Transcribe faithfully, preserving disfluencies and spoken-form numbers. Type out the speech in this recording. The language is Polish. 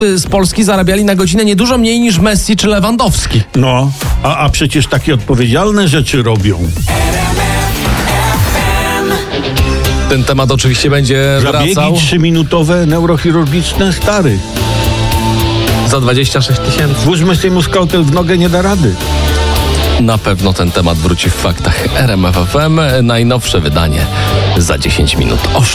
z Polski zarabiali na godzinę niedużo mniej niż Messi czy Lewandowski. No, a, a przecież takie odpowiedzialne rzeczy robią. Ten temat oczywiście będzie Zabiegi wracał trzyminutowe neurochirurgiczne stary. za dwadzieścia sześć tysięcy. Włóżmy sobie mu skalpel w nogę, nie da rady. Na pewno ten temat wróci w faktach. R M F F M, najnowsze wydanie za dziesięć minut. O